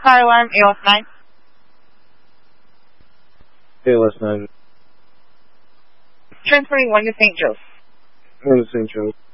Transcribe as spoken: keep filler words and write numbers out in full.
Fire alarm, A L S nine. A L S nine. Transferring one to Saint Joe's. One to Saint Joe's.